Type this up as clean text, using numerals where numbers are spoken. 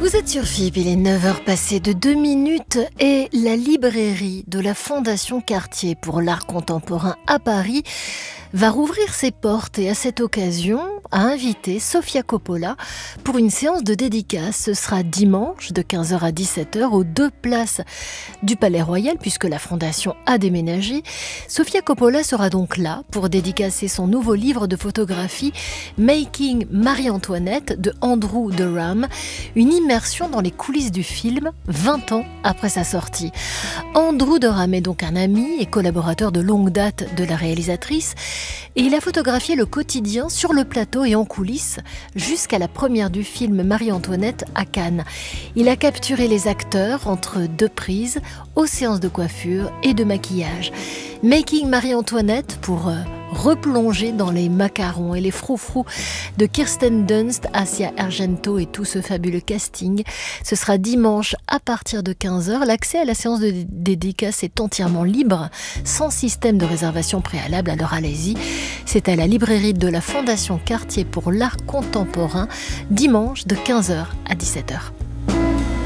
Vous êtes sur FIP, il est 9h passées de 2 minutes et la librairie de la Fondation Cartier pour l'art contemporain à Paris va rouvrir ses portes et à cette occasion a invité Sofia Coppola pour une séance de dédicace. Ce sera dimanche de 15h à 17h aux 2 places du Palais Royal puisque la Fondation a déménagé. Sofia Coppola sera donc là pour dédicacer son nouveau livre de photographie Making Marie-Antoinette de Andrew Durham, une immersion dans les coulisses du film 20 ans après sa sortie. Andrew Durham est donc un ami et collaborateur de longue date de la réalisatrice et il a photographié le quotidien sur le plateau et en coulisses jusqu'à la première du film Marie-Antoinette à Cannes. Il a capturé les acteurs entre 2 prises, aux séances de coiffure et de maquillage. Making Marie-Antoinette pour replonger dans les macarons et les froufrous de Kirsten Dunst, Asia Argento et tout ce fabuleux casting. Ce sera dimanche à partir de 15h. L'accès à la séance de dédicace est entièrement libre, sans système de réservation préalable, alors allez-y. C'est à la librairie de la Fondation Cartier pour l'art contemporain, dimanche de 15h à 17h.